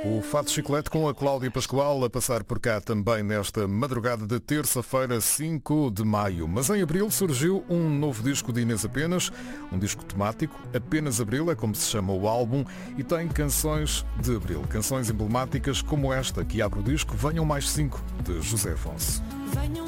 O Fato Chiclete com a Cláudia Pascoal a passar por cá também nesta madrugada de terça-feira, 5 de maio. Mas em abril surgiu um novo disco de Inês Apenas, um disco temático, Apenas Abril é como se chama o álbum, e tem canções de abril, canções emblemáticas como esta que abre o disco, Venham Mais 5, de José Afonso.